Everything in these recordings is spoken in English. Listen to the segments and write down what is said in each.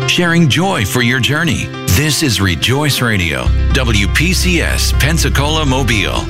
sharing joy for your journey. This is Rejoice Radio, WPCS, Pensacola, Mobile.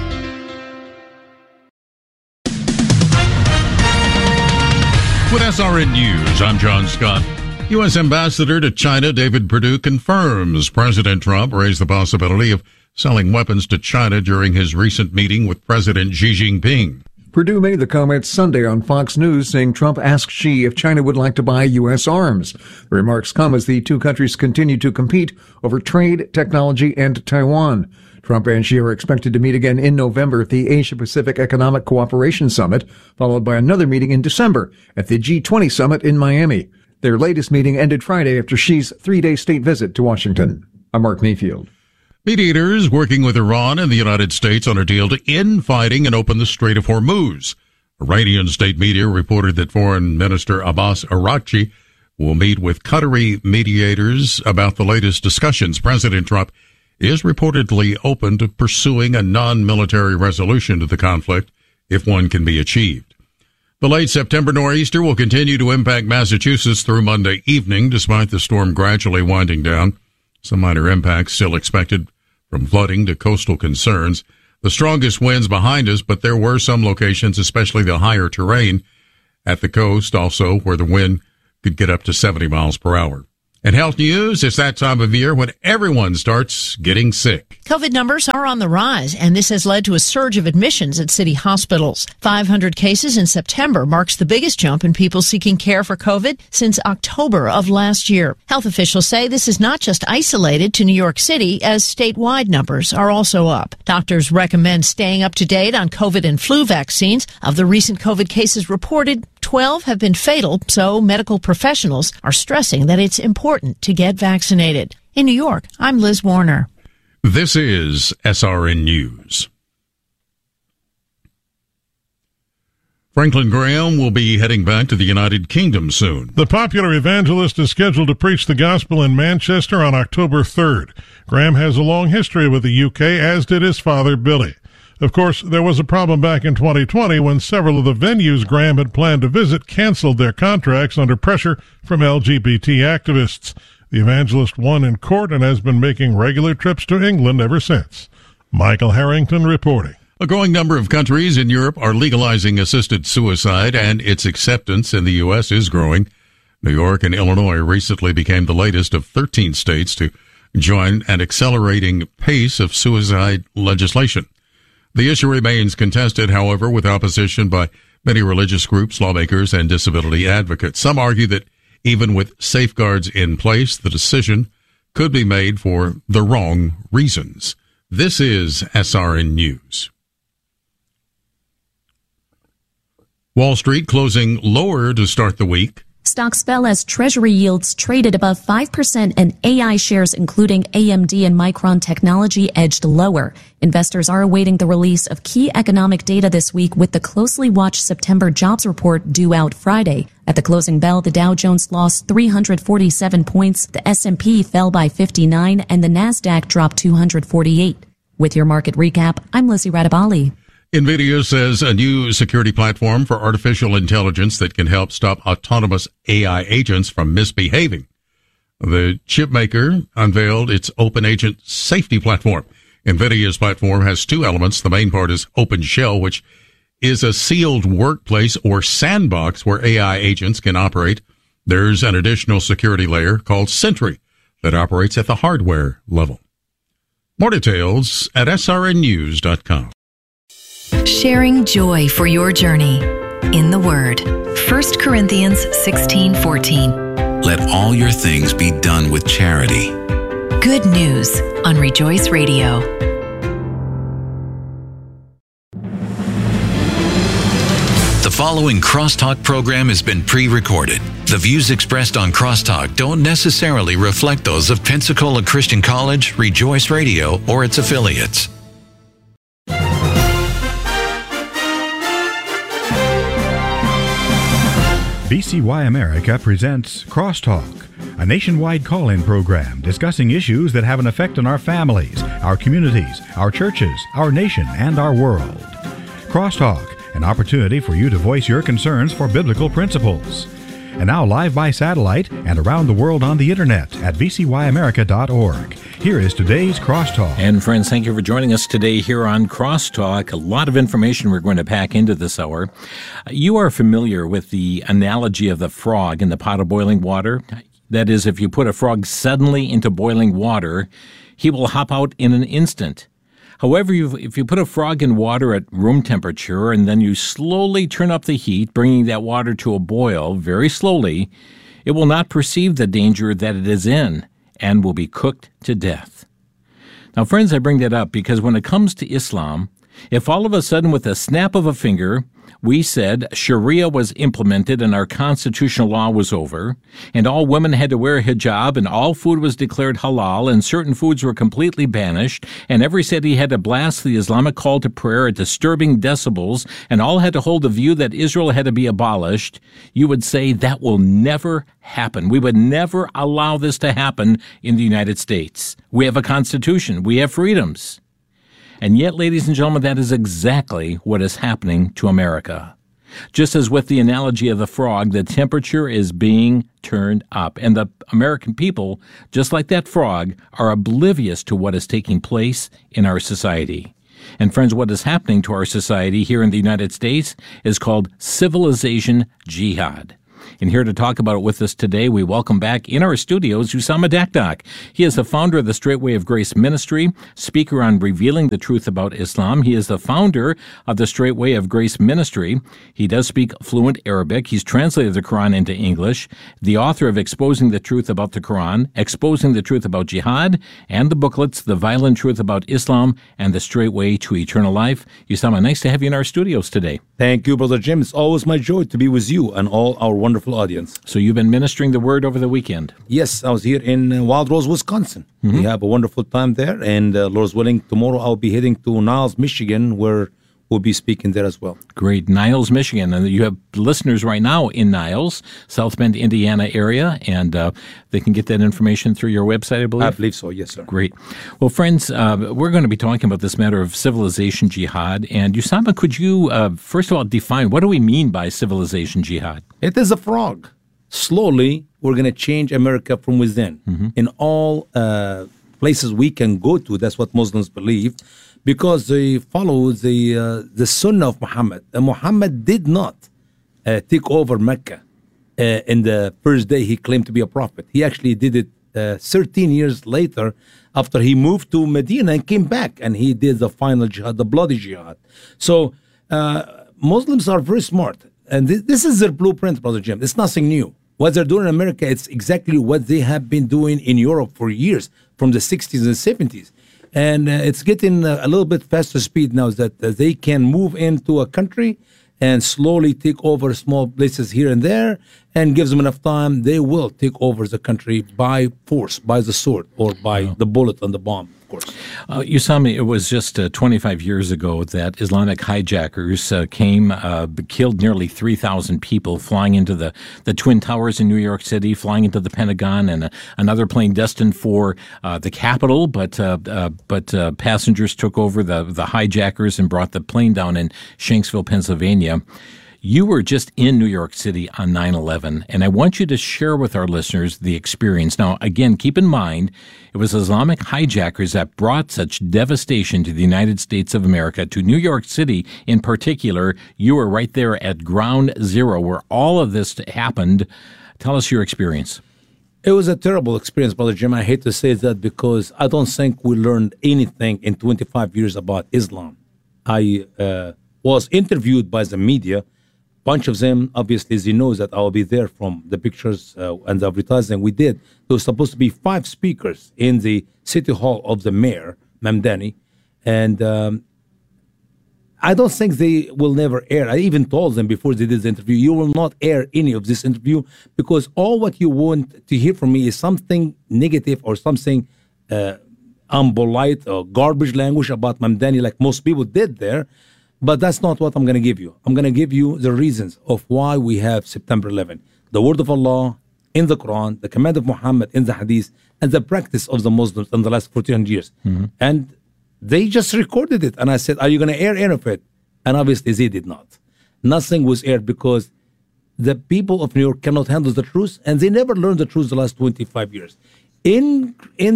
With SRN News, I'm John Scott. U.S. Ambassador to China David Perdue confirms President Trump raised the possibility of selling weapons to China during his recent meeting with President Xi Jinping. Perdue made the comments Sunday on Fox News, saying Trump asked Xi if China would like to buy U.S. arms. The remarks come as the two countries continue to compete over trade, technology, and Taiwan. Trump and Xi are expected to meet again in November at the Asia-Pacific Economic Cooperation Summit, followed by another meeting in December at the G20 Summit in Miami. Their latest meeting ended Friday after Xi's three-day state visit to Washington. I'm Mark Mayfield. Mediators working with Iran and the United States on a deal to end fighting and open the Strait of Hormuz. Iranian state media reported that Foreign Minister Abbas Araghchi will meet with Qatari mediators about the latest discussions. President Trump is reportedly open to pursuing a non-military resolution to the conflict if one can be achieved. The late September nor'easter will continue to impact Massachusetts through Monday evening, despite the storm gradually winding down. Some minor impacts still expected, from flooding to coastal concerns. The strongest winds behind us, but there were some locations, especially the higher terrain at the coast, also where the wind could get up to 70 miles per hour. In health news, it's that time of year when everyone starts getting sick. COVID numbers are on the rise, and this has led to a surge of admissions at city hospitals. 500 cases in September marks the biggest jump in people seeking care for COVID since October of last year. Health officials say this is not just isolated to New York City, as statewide numbers are also up. Doctors recommend staying up to date on COVID and flu vaccines. Of the recent COVID cases reported, 12 have been fatal, so medical professionals are stressing that it's important to get vaccinated. In New York, I'm Liz Warner. This is SRN News. Franklin Graham will be heading back to the United Kingdom soon. The popular evangelist is scheduled to preach the gospel in Manchester on October 3rd. Graham has a long history with the UK, as did his father, Billy. Of course, there was a problem back in 2020 when several of the venues Graham had planned to visit canceled their contracts under pressure from LGBT activists. The evangelist won in court and has been making regular trips to England ever since. Michael Harrington reporting. A growing number of countries in Europe are legalizing assisted suicide, and its acceptance in the U.S. is growing. New York and Illinois recently became the latest of 13 states to join an accelerating pace of suicide legislation. The issue remains contested, however, with opposition by many religious groups, lawmakers, and disability advocates. Some argue that even with safeguards in place, the decision could be made for the wrong reasons. This is SRN News. Wall Street closing lower to start the week. Stocks fell as Treasury yields traded above 5% and AI shares, including AMD and Micron Technology, edged lower. Investors are awaiting the release of key economic data this week, with the closely watched September jobs report due out Friday. At the closing bell, the Dow Jones lost 347 points, the S&P fell by 59, and the Nasdaq dropped 248. With your market recap, I'm Lizzie Radabali. NVIDIA says a new security platform for artificial intelligence that can help stop autonomous AI agents from misbehaving. The chipmaker unveiled its Open Agent Safety Platform. NVIDIA's platform has two elements. The main part is OpenShell, which is a sealed workplace or sandbox where AI agents can operate. There's an additional security layer called Sentry that operates at the hardware level. More details at srnnews.com. Sharing joy for your journey in the Word. 1 Corinthians 16:14. Let all your things be done with charity. Good news on Rejoice Radio. The following Crosstalk program has been pre-recorded. The views expressed on Crosstalk don't necessarily reflect those of Pensacola Christian College, Rejoice Radio, or its affiliates. BCY America presents Crosstalk, a nationwide call-in program discussing issues that have an effect on our families, our communities, our churches, our nation, and our world. Crosstalk, an opportunity for you to voice your concerns for biblical principles. and now live by satellite and around the world on the internet at vcyamerica.org. Here is today's Crosstalk. And friends, thank you for joining us today here on Crosstalk. A lot of information we're going to pack into this hour. You are familiar with the analogy of the frog in the pot of boiling water. That is, if you put a frog suddenly into boiling water, he will hop out in an instant. However, if you put a frog in water at room temperature and then you slowly turn up the heat, bringing that water to a boil very slowly, it will not perceive the danger that it is in and will be cooked to death. Now, friends, I bring that up because when it comes to Islam, if all of a sudden with a snap of a finger, we said Sharia was implemented and our constitutional law was over, and all women had to wear a hijab, and all food was declared halal, and certain foods were completely banished, and every city had to blast the Islamic call to prayer at disturbing decibels, and all had to hold the view that Israel had to be abolished, you would say that will never happen. We would never allow this to happen in the United States. We have a constitution. We have freedoms. And yet, ladies and gentlemen, that is exactly what is happening to America. Just as with the analogy of the frog, the temperature is being turned up. And the American people, just like that frog, are oblivious to what is taking place in our society. And friends, what is happening to our society here in the United States is called civilization jihad. And here to talk about it with us today, we welcome back in our studios Usama Dakdak. He is the founder of the Straight Way of Grace Ministry, speaker on revealing the truth about Islam. He is the founder of the Straight Way of Grace Ministry. He does speak fluent Arabic. He's translated the Quran into English, the author of Exposing the Truth About the Quran, Exposing the Truth About Jihad, and the booklets, The Violent Truth About Islam and the Straight Way to Eternal Life. Usama, nice to have you in our studios today. Thank you, Brother Jim. It's always my joy to be with you and all our wonderful audience. So you've been ministering the word over the weekend? Yes, I was here in Wild Rose, Wisconsin. We have a wonderful time there, and Lord's willing, tomorrow I'll be heading to Niles, Michigan, where we'll be speaking there as well. Great. Niles, Michigan. And you have listeners right now in Niles, South Bend, Indiana area, and they can get that information through your website, I believe? I believe so, yes, sir. Great. Well, friends, we're going to be talking about this matter of civilization jihad. And Usama, could you, first of all, define what do we mean by civilization jihad? It is a frog. Slowly, we're going to change America from within. In all places we can go to, that's what Muslims believe, because they follow the Sunnah of Muhammad. And Muhammad did not take over Mecca in the first day he claimed to be a prophet. He actually did it 13 years later after he moved to Medina and came back, and he did the final jihad, the bloody jihad. So Muslims are very smart. And this is their blueprint, Brother Jim. It's nothing new. What they're doing in America, it's exactly what they have been doing in Europe for years, from the 60s and 70s. And it's getting a little bit faster speed now that they can move into a country and slowly take over small places here and there, and gives them enough time, they will take over the country by force, by the sword, or by the bullet and the bomb, of course. Usama, it was just 25 years ago that Islamic hijackers came, killed nearly 3,000 people, flying into the Twin Towers in New York City, flying into the Pentagon, and another plane destined for the Capitol, but passengers took over the hijackers and brought the plane down in Shanksville, Pennsylvania. You were just in New York City on 9/11, and I want you to share with our listeners the experience. Now, again, keep in mind, it was Islamic hijackers that brought such devastation to the United States of America, to New York City in particular. You were right there at ground zero where all of this happened. Tell us your experience. It was a terrible experience, Brother Jim. I hate to say that because I don't think we learned anything in 25 years about Islam. I was interviewed by the media. Bunch of them, obviously, they know that I'll be there from the pictures and the advertising we did. There was supposed to be 5 speakers in the city hall of the mayor, Mamdani, and I don't think they will never air. I even told them before they did the interview, you will not air any of this interview because all what you want to hear from me is something negative or something unpolite or garbage language about Mamdani like most people did there. But that's not what I'm going to give you. I'm going to give you the reasons of why we have September 11. The word of Allah in the Quran, the command of Muhammad in the Hadith, and the practice of the Muslims in the last 1400 years. And they just recorded it. And I said, are you going to air any of it? And obviously they did not. Nothing was aired because the people of New York cannot handle the truth, and they never learned the truth the last 25 years. In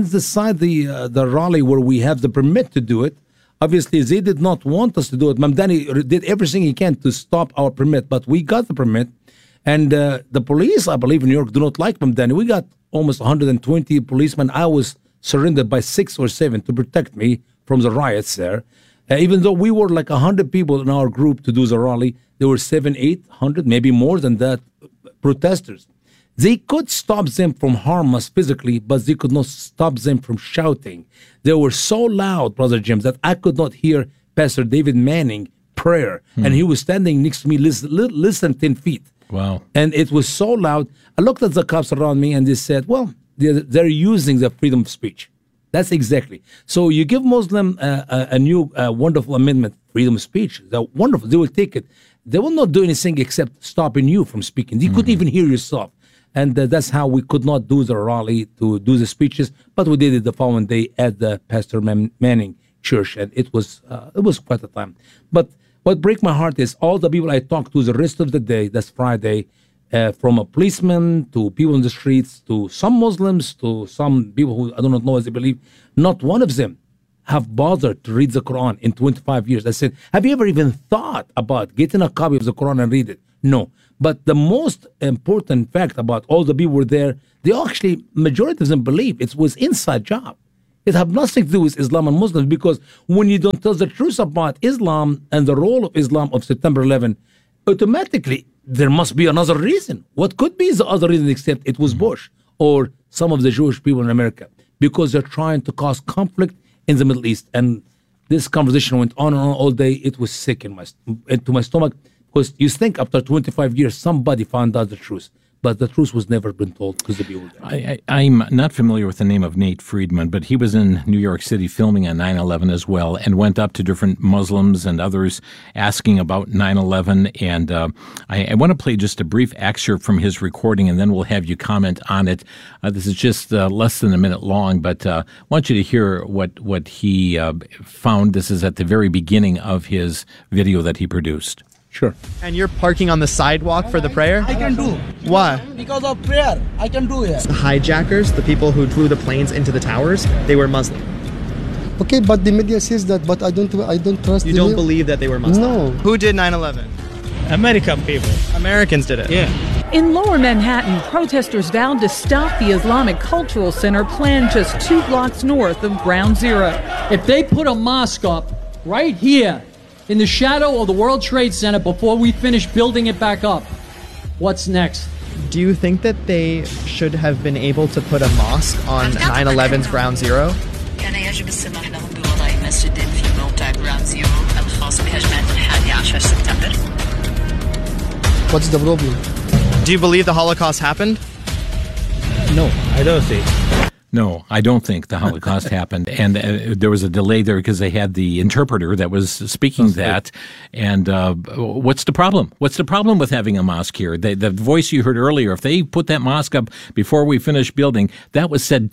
the rally where we have the permit to do it, obviously they did not want us to do it. Mamdani did everything he can to stop our permit, but we got the permit. And the police, I believe, in New York do not like Mamdani. We got almost 120 policemen. I was surrendered by 6 or 7 to protect me from the riots there. Even though we were like 100 people in our group to do the rally, there were 700, 800, maybe more than that, protesters. They could stop them from harm us physically, but they could not stop them from shouting. They were so loud, Brother James, that I could not hear Pastor David Manning prayer. And he was standing next to me less than 10 feet. Wow. And it was so loud. I looked at the cops around me and they said, well, they're using the freedom of speech. That's exactly. So you give Muslim a new wonderful amendment, freedom of speech. They're wonderful. They will take it. They will not do anything except stopping you from speaking. They couldn't even hear yourself. And that's how we could not do the rally, to do the speeches. But we did it the following day at the Pastor Manning Church. And it was quite a time. But what breaks my heart is all the people I talked to the rest of the day, that's Friday, from a policeman to people in the streets to some Muslims to some people who I do not know as they believe, not one of them have bothered to read the Quran in 25 years. I said, have you ever even thought about getting a copy of the Quran and read it? No. But the most important fact about all the people who were there, they actually, majority of them believe it was inside job. It had nothing to do with Islam and Muslims, because when you don't tell the truth about Islam and the role of Islam of September 11, automatically there must be another reason. What could be the other reason except it was Bush or some of the Jewish people in America? Because they're trying to cause conflict in the Middle East. And this conversation went on and on all day. It was sick to my stomach, because you think after 25 years somebody found out the truth. But the truth was never been told because the people were there. I'm not familiar with the name of Nate Friedman, but he was in New York City filming on 9/11 as well, and went up to different Muslims and others asking about 9/11. And I want to play just a brief excerpt from his recording, and then we'll have you comment on it. This is just less than a minute long, but I want you to hear what he found. This is at the very beginning of his video that he produced. Sure. And you're parking on the sidewalk for the prayer? I can do. Why? Because of prayer. I can do it. The hijackers, the people who flew the planes into the towers, they were Muslim. Okay, but the media says that, but I don't trust. You don't believe that they were Muslim? No. Who did 9/11? American people. Americans did it. Yeah. In Lower Manhattan, protesters vowed to stop the Islamic Cultural Center planned just 2 blocks north of Ground Zero. If they put a mosque up right here in the shadow of the World Trade Center before we finish building it back up, what's next? Do you think that they should have been able to put a mosque on 9/11's Ground Zero? كان يجب السماح لهم بوضع مسجد في موقع Ground Zero الخاص بهجمات 11 سبتمبر. What's the problem? Do you believe the Holocaust happened? No, I don't think. No, I don't think the Holocaust happened. And there was a delay there because they had the interpreter that was speaking that. And what's the problem? What's the problem with having a mosque here? The voice you heard earlier, if they put that mosque up before we finish building, that was said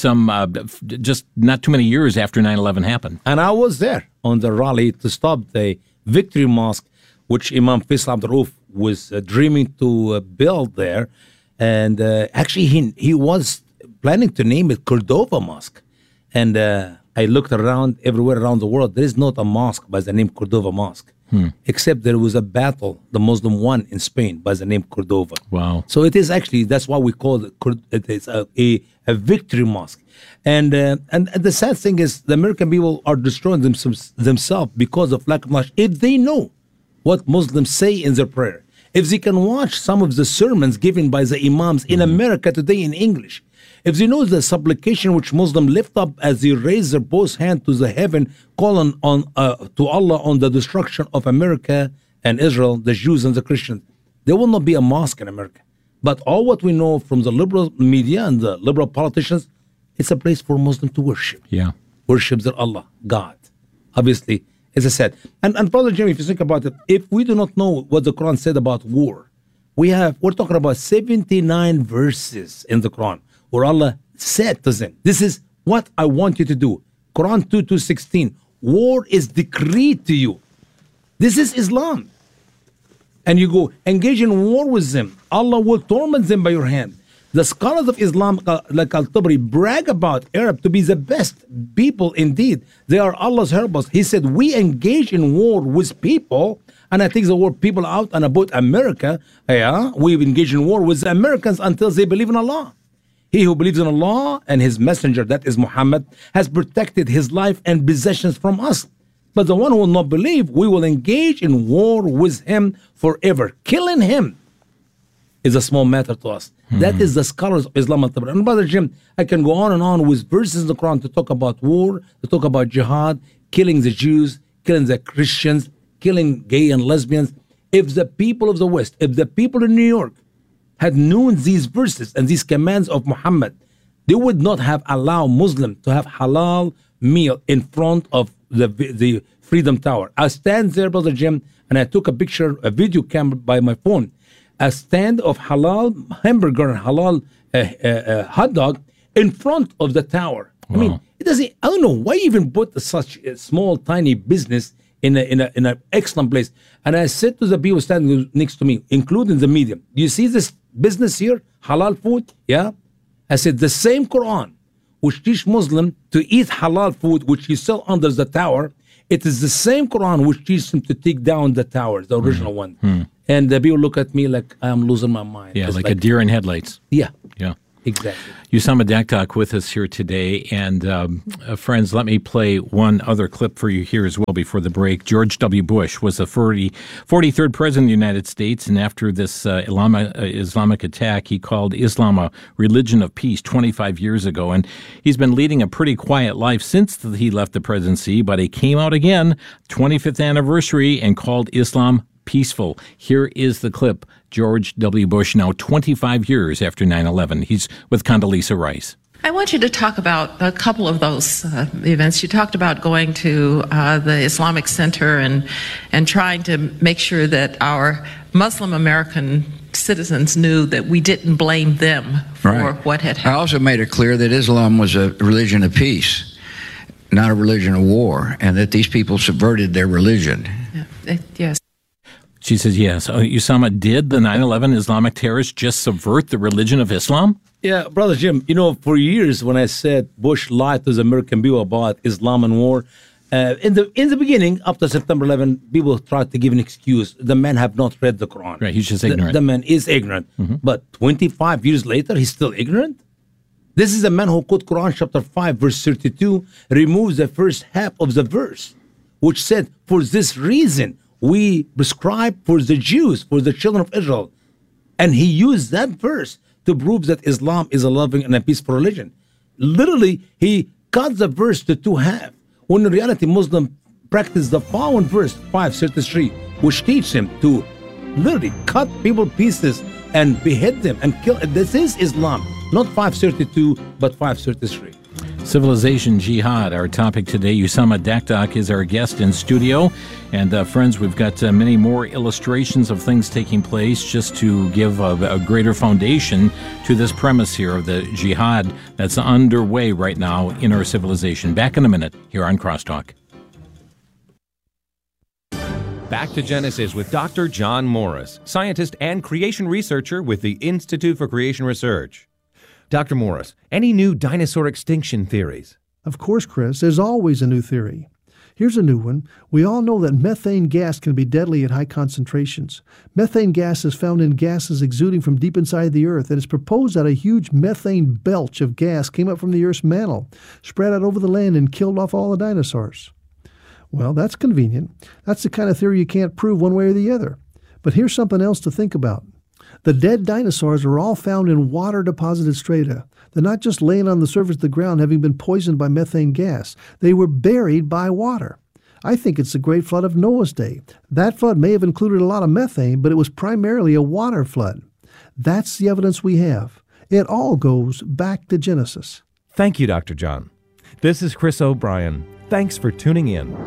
just not too many years after 9/11 happened. And I was there on the rally to stop the Victory Mosque, which Imam Faisal Abdul Rauf was dreaming to build there. And actually, he was planning to name it Cordova Mosque. And I looked around everywhere around the world. There is not a mosque by the name Cordova Mosque, except there was a battle the Muslim won in Spain by the name Cordova. Wow. So it is actually, that's why we call it is a victory mosque. And the sad thing is the American people are destroying themselves because of lack of knowledge. If they know what Muslims say in their prayer, if they can watch some of the sermons given by the imams in America today in English, if they know the supplication which Muslims lift up as they raise their both hand to the heaven, calling on to Allah on the destruction of America and Israel, the Jews and the Christians, there will not be a mosque in America. But all what we know from the liberal media and the liberal politicians, it's a place for Muslims to worship. Yeah. Worship their Allah, God. Obviously, as I said. And Brother Jimmy, if you think about it, if we do not know what the Quran said about war, we're talking about 79 verses in the Quran where Allah said to them, this is what I want you to do. Quran 2:16, war is decreed to you. This is Islam. and you go engage in war with them, Allah will torment them by your hand. The scholars of Islam, like Al-Tabari, brag about Arab to be the best people indeed. They are Allah's helpers. He said, we engage in war with people, and I take the word people out and about America. Yeah, we engage in war with the Americans until they believe in Allah. He who believes in Allah and his messenger, that is Muhammad, has protected his life and possessions from us. But the one who will not believe, we will engage in war with him forever. Killing him is a small matter to us. That is the scholars of Islam. And Brother Jim, I can go on and on with verses in the Quran to talk about war, to talk about jihad, killing the Jews, killing the Christians, killing gay and lesbians. If the people of the West, if the people in New York had known these verses and these commands of Muhammad, they would not have allowed Muslims to have halal meal in front of the Freedom Tower. I stand there, Brother Jim, and I took a picture, a video camera by my phone. A stand of halal hamburger and halal hot dog in front of the tower. Wow. I mean, it doesn't. I don't know why even put such a small, tiny business in an excellent place. And I said to the people standing next to me, including the media, do you see this business here, halal food? Yeah. I said the same Quran which teach Muslim to eat halal food, which you sell under the tower. It is the same Quran which teaches them to take down the tower, the original one. And the people look at me like I'm losing my mind. Yeah, like a deer in headlights. Yeah. Yeah. Exactly. Usama Daktak with us here today. And friends, let me play one other clip for you here as well before the break. George W. Bush was the 43rd president of the United States. And after this Islamic attack, he called Islam a religion of peace 25 years ago. And he's been leading a pretty quiet life since he left the presidency. But he came out again, 25th anniversary, and called Islam peaceful. Here is the clip. George W. Bush, now 25 years after 9/11. He's with Condoleezza Rice. I want you to talk about a couple of those events. You talked about going to the Islamic Center and trying to make sure that our Muslim American citizens knew that we didn't blame them for what had happened. I also made it clear that Islam was a religion of peace, not a religion of war, and that these people subverted their religion. Yes. She says, yes. Usama, did the 9/11 Islamic terrorists just subvert the religion of Islam? Yeah, Brother Jim, for years when I said Bush lied to the American people about Islam and war, in the beginning, after September 11, people tried to give an excuse. The man have not read the Quran. Right, he's just ignorant. The man is ignorant. But 25 years later, he's still ignorant? This is a man who quote Quran chapter 5, verse 32, removes the first half of the verse, which said, for this reason, we prescribe for the Jews, for the children of Israel. And he used that verse to prove that Islam is a loving and a peaceful religion. Literally, he cut the verse to two halves. When in reality, Muslims practice the following verse, 533, which teaches him to literally cut people pieces and behead them and kill. This is Islam, not 532, but 533. Civilization Jihad, our topic today. Usama Daktak is our guest in studio. And friends, we've got many more illustrations of things taking place just to give a greater foundation to this premise here of the jihad that's underway right now in our civilization. Back in a minute here on Crosstalk. Back to Genesis with Dr. John Morris, scientist and creation researcher with the Institute for Creation Research. Dr. Morris, any new dinosaur extinction theories? Of course, Chris. There's always a new theory. Here's a new one. We all know that methane gas can be deadly at high concentrations. Methane gas is found in gases exuding from deep inside the Earth, and it's proposed that a huge methane belch of gas came up from the Earth's mantle, spread out over the land, and killed off all the dinosaurs. Well, that's convenient. That's the kind of theory you can't prove one way or the other. But here's something else to think about. The dead dinosaurs are all found in water-deposited strata. They're not just laying on the surface of the ground having been poisoned by methane gas. They were buried by water. I think it's the Great Flood of Noah's Day. That flood may have included a lot of methane, but it was primarily a water flood. That's the evidence we have. It all goes back to Genesis. Thank you, Dr. John. This is Chris O'Brien. Thanks for tuning in.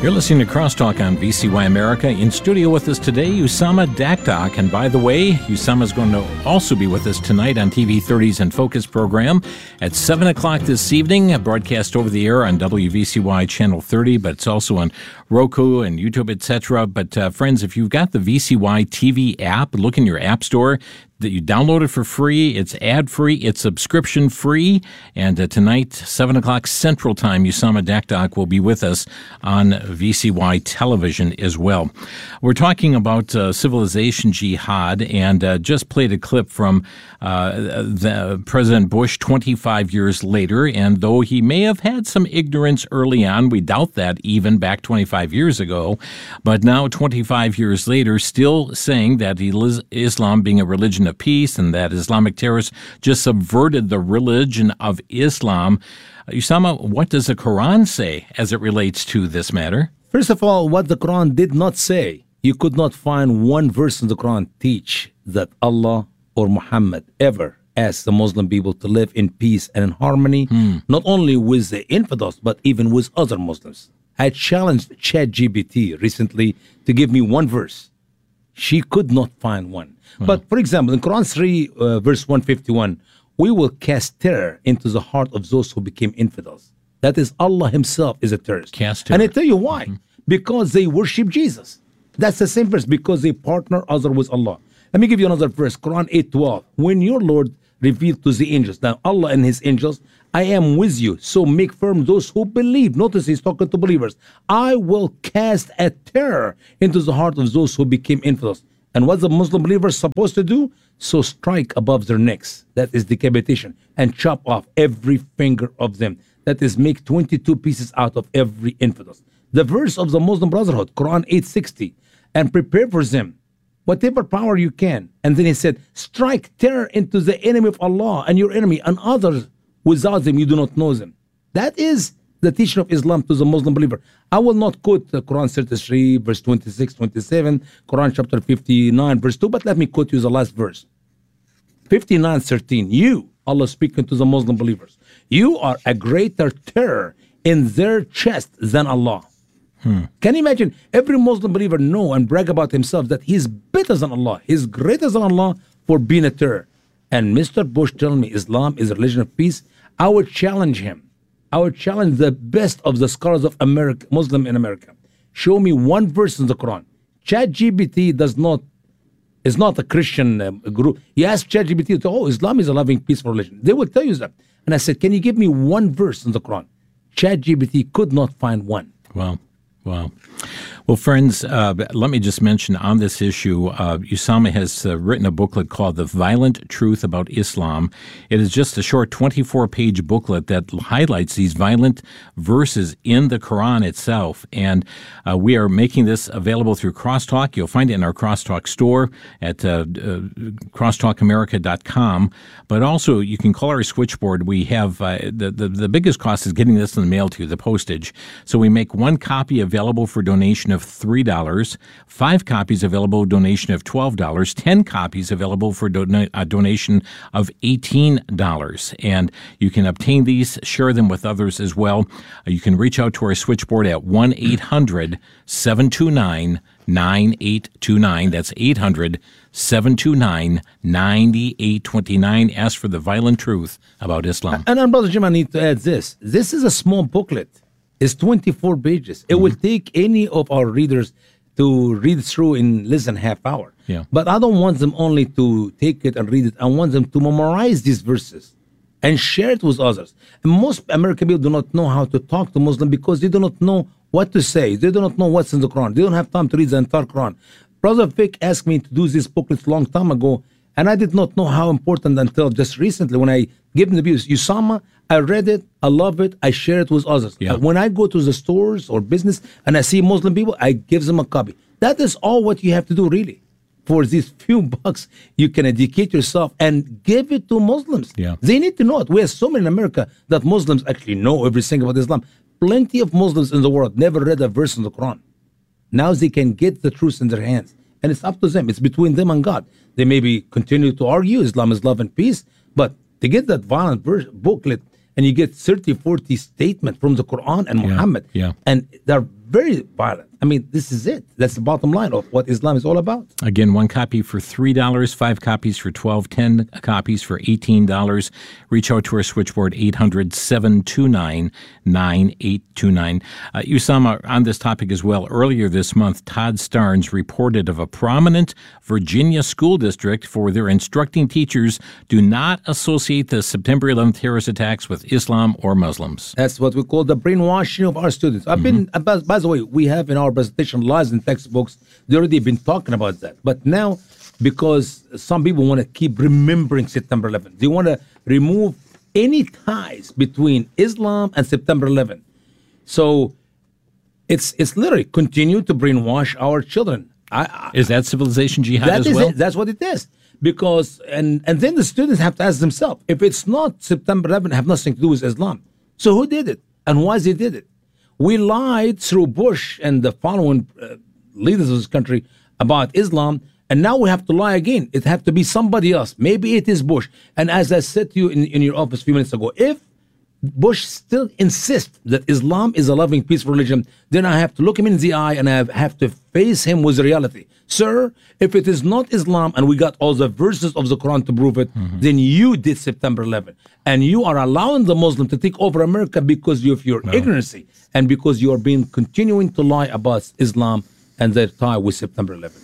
You're listening to Crosstalk on VCY America. In studio with us today, Usama Dakdak. And by the way, Usama is going to also be with us tonight on TV 30's In Focus program at 7 o'clock this evening, a broadcast over the air on WVCY Channel 30, but it's also on Roku and YouTube, etc. But friends, if you've got the VCY TV app, look in your app store. That you download it for free. It's ad-free. It's subscription-free. And tonight, 7 o'clock Central Time, Usama Dakdak will be with us on VCY television as well. We're talking about civilization jihad, and just played a clip from President Bush 25 years later. And though he may have had some ignorance early on, we doubt that even back 25 years ago, but now 25 years later, still saying that Islam being a religion of peace and that Islamic terrorists just subverted the religion of Islam. Usama, what does the Quran say as it relates to this matter? First of all, what the Quran did not say, you could not find one verse in the Quran teach that Allah or Muhammad ever asked the Muslim people to live in peace and in harmony, not only with the infidels, but even with other Muslims. I challenged ChatGPT recently to give me one verse. She could not find one. But, for example, in Quran 3, verse 151, we will cast terror into the heart of those who became infidels. That is, Allah himself is a terrorist. Cast terror. And I tell you why. Because they worship Jesus. That's the same verse, because they partner other with Allah. Let me give you another verse, Quran 8:12. When your Lord revealed to the angels, now Allah and his angels, I am with you, so make firm those who believe. Notice he's talking to believers. I will cast a terror into the heart of those who became infidels. And what the Muslim believers supposed to do? So strike above their necks. That is decapitation. And chop off every finger of them. That is, make 22 pieces out of every infidel. The verse of the Muslim Brotherhood, Quran 8:60. And prepare for them whatever power you can. And then he said, strike terror into the enemy of Allah and your enemy and others without them you do not know them. That is the teaching of Islam to the Muslim believer. I will not quote the Quran 33, verse 26, 27, Quran chapter 59, verse 2, but let me quote you the last verse. 59:13. You, Allah speaking to the Muslim believers, you are a greater terror in their chest than Allah. Can you imagine? Every Muslim believer know and brag about himself that he's better than Allah. He's greater than Allah for being a terror. And Mr. Bush telling me Islam is a religion of peace. I would challenge him. I would challenge the best of the scholars of America, Muslim in America. Show me one verse in the Quran. ChatGPT is not a Christian group. You ask ChatGPT, Islam is a loving, peaceful religion. They will tell you that. And I said, can you give me one verse in the Quran? ChatGPT could not find one. Wow. Well, friends, let me just mention on this issue, Usama has written a booklet called The Violent Truth About Islam. It is just a short 24-page booklet that highlights these violent verses in the Quran itself. And we are making this available through Crosstalk. You'll find it in our Crosstalk store at crosstalkamerica.com. But also, you can call our switchboard. We have the biggest cost is getting this in the mail to you, the postage. So we make one copy available for donation of $3, 5 copies available donation of $12, 10 copies available for a donation of $18. And you can obtain these, share them with others as well. You can reach out to our switchboard at 1-800-729-9829. That's 800-729-9829. Ask for the violent truth about Islam. And Brother Jim, I need to add this. This is a small booklet. It's 24 pages. It will take any of our readers to read through in less than half hour. Yeah. But I don't want them only to take it and read it. I want them to memorize these verses and share it with others. And most American people do not know how to talk to Muslims because they do not know what to say. They do not know what's in the Quran. They don't have time to read the entire Quran. Brother Vic asked me to do this booklet a long time ago, and I did not know how important until just recently when I gave him the views. Usama, I read it, I love it, I share it with others. Yeah. When I go to the stores or business and I see Muslim people, I give them a copy. That is all what you have to do, really. For these few bucks, you can educate yourself and give it to Muslims. Yeah. They need to know it. We have so many in America that Muslims actually know everything about Islam. Plenty of Muslims in the world never read a verse in the Quran. Now they can get the truth in their hands. And it's up to them. It's between them and God. They maybe continue to argue Islam is love and peace, but to get that violent booklet and you get 30, 40 statements from the Quran and Muhammad. Yeah. And they're very violent. I mean, this is it. That's the bottom line of what Islam is all about. Again, 1 copy for $3, 5 copies for $12, 10 copies for $18. Reach out to our switchboard, 800-729-9829. Usama, on this topic as well, earlier this month, Todd Starnes reported of a prominent Virginia school district for their instructing teachers do not associate the September 11th terrorist attacks with Islam or Muslims. That's what we call the brainwashing of our students. By the way, we have in our presentation lies in textbooks. They already been talking about that. But now, because some people want to keep remembering September 11th, they want to remove any ties between Islam and September 11th. So it's literally continue to brainwash our children. Is that civilization jihad as well? That's what it is. Because and then the students have to ask themselves, if it's not September 11th, have nothing to do with Islam. So who did it and why they did it? We lied through Bush and the following leaders of this country about Islam, and now we have to lie again. It have to be somebody else. Maybe it is Bush. And as I said to you in your office a few minutes ago, if Bush still insists that Islam is a loving, peaceful religion, then I have to look him in the eye and I have to face him with reality. Sir, if it is not Islam and we got all the verses of the Quran to prove it, then you did September 11. And you are allowing the Muslim to take over America because of your ignorancy and because you are being continuing to lie about Islam and their tie with September 11.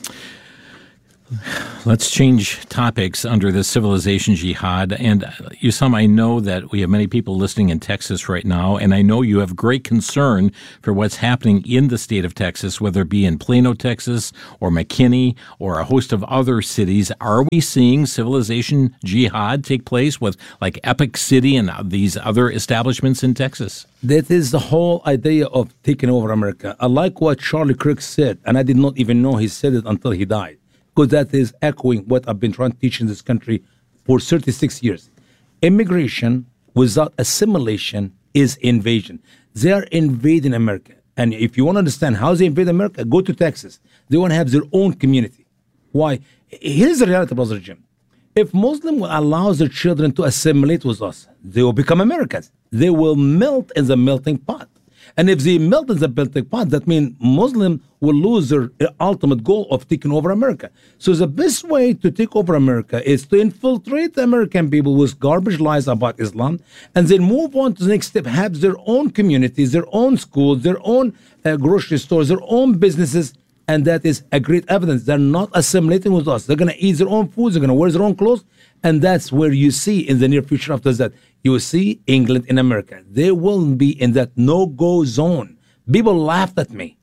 Let's change topics under the civilization jihad. And Usama, I know that we have many people listening in Texas right now, and I know you have great concern for what's happening in the state of Texas, whether it be in Plano, Texas, or McKinney, or a host of other cities. Are we seeing civilization jihad take place with like Epic City and these other establishments in Texas? That is the whole idea of taking over America. I like what Charlie Kirk said, and I did not even know he said it until he died. Because that is echoing what I've been trying to teach in this country for 36 years. Immigration without assimilation is invasion. They are invading America. And if you want to understand how they invade America, go to Texas. They want to have their own community. Why? Here's the reality, Brother Jim. If Muslims will allow their children to assimilate with us, they will become Americans. They will melt in the melting pot. And if they melt in the melting pot, that means Muslims will lose their ultimate goal of taking over America. So the best way to take over America is to infiltrate the American people with garbage lies about Islam, and then move on to the next step, have their own communities, their own schools, their own grocery stores, their own businesses, and that is a great evidence. They're not assimilating with us. They're going to eat their own food, they're going to wear their own clothes, and that's where you see in the near future after that, you will see England in America. They will be in that no-go zone. People laughed at me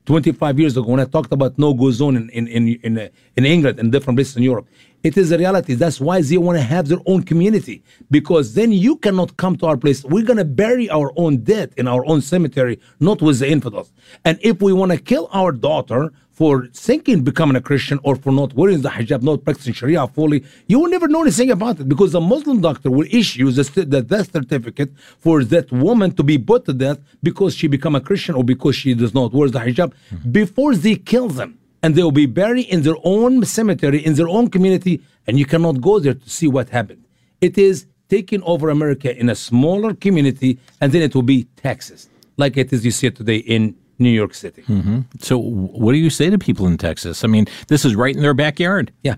25 years ago when I talked about no-go zone in England and different places in Europe. It is a reality. That's why they want to have their own community, because then you cannot come to our place. We're going to bury our own dead in our own cemetery, not with the infidels. And if we want to kill our daughter for thinking becoming a Christian or for not wearing the hijab, not practicing Sharia fully, you will never know anything about it, because the Muslim doctor will issue the death certificate for that woman to be put to death because she become a Christian or because she does not wear the hijab before they kill them. And they will be buried in their own cemetery, in their own community, and you cannot go there to see what happened. It is taking over America in a smaller community, and then it will be Texas, like it is you see it today in New York City. Mm-hmm. So what do you say to people in Texas? I mean, this is right in their backyard. Yeah.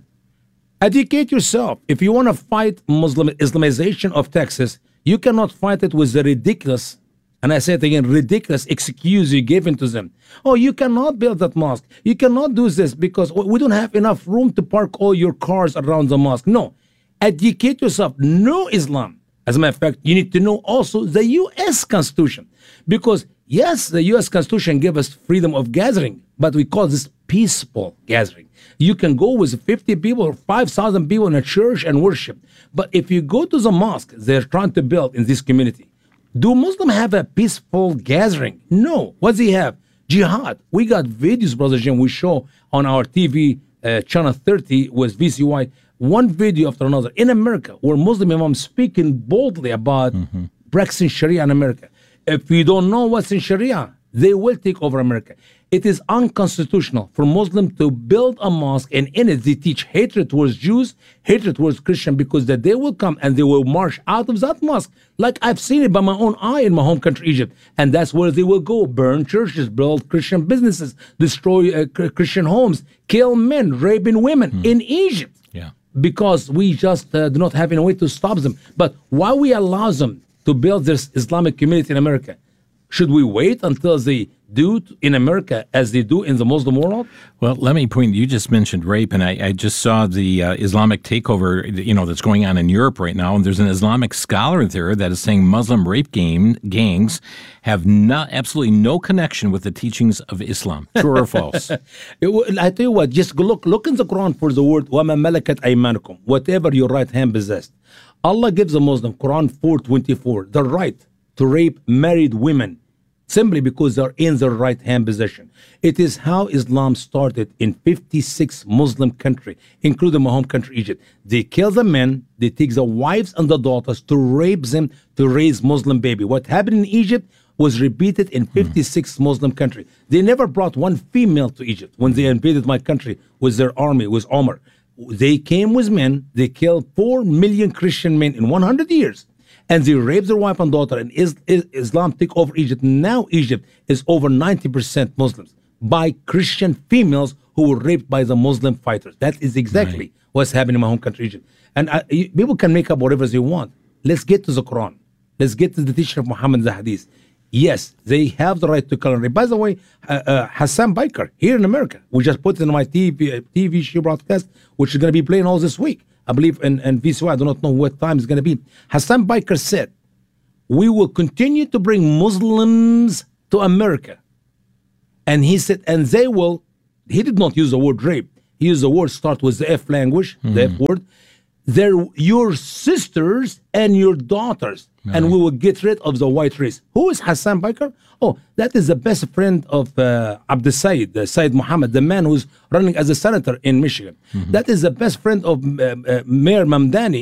Educate yourself. If you want to fight Muslim Islamization of Texas, you cannot fight it with the ridiculous, and I say it again, ridiculous excuse you're giving to them. Oh, you cannot build that mosque. You cannot do this because we don't have enough room to park all your cars around the mosque. No. Educate yourself. Know Islam. As a matter of fact, you need to know also the U.S. Constitution. Because, yes, the U.S. Constitution gives us freedom of gathering, but we call this peaceful gathering. You can go with 50 people or 5,000 people in a church and worship. But if you go to the mosque they're trying to build in this community, do Muslims have a peaceful gathering? No. What do they have? Jihad. We got videos, Brother Jim, we show on our TV, channel 30 with VCY, one video after another in America where Muslim imams speaking boldly about practicing Sharia in America. If you don't know what's in Sharia, they will take over America. It is unconstitutional for Muslims to build a mosque and in it they teach hatred towards Jews, hatred towards Christians, because that they will come and they will march out of that mosque. Like I've seen it by my own eye in my home country, Egypt. And that's where they will go, burn churches, build Christian businesses, destroy Christian homes, kill men, raping women in Egypt. Yeah. Because we just do not have any way to stop them. But why we allow them to build this Islamic community in America? Should we wait until they do in America as they do in the Muslim world? Well, let me point, you just mentioned rape, and I just saw the Islamic takeover, that's going on in Europe right now, and there's an Islamic scholar there that is saying Muslim rape gangs have absolutely no connection with the teachings of Islam. True or false? I tell you what, just look in the Quran for the word, وَمَا مَلَكَتْ أَيْمَانُكُمْ, whatever your right hand possessed. Allah gives a Muslim, Quran 4:24, the right to rape married women, simply because they're in their right hand position. It is how Islam started in 56 Muslim countries, including my home country, Egypt. They kill the men, they take the wives and the daughters to rape them to raise Muslim baby. What happened in Egypt was repeated in 56 Muslim countries. They never brought one female to Egypt when they invaded my country with their army, with Omar. They came with men, they killed 4 million Christian men in 100 years. And they raped their wife and daughter, and Islam took over Egypt. Now Egypt is over 90% Muslims by Christian females who were raped by the Muslim fighters. That is exactly what's happening in my home country, Egypt. And people can make up whatever they want. Let's get to the Quran. Let's get to the teaching of Muhammad, the Hadith. Yes, they have the right to kill and rape. By the way, Hassan Biker here in America, we just put it in my TV show broadcast, which is going to be playing all this week. I believe in VCY, I do not know what time it's going to be. Hassan Biker said, we will continue to bring Muslims to America. And he said, and they will, he did not use the word rape. He used the word start with the F language, the F word. They're your sisters and your daughters. And we will get rid of the white race. Who is Hassan Biker? Oh, that is the best friend of Abdel Said, Said Muhammad, the man who's running as a senator in Michigan. That is the best friend of Mayor Mamdani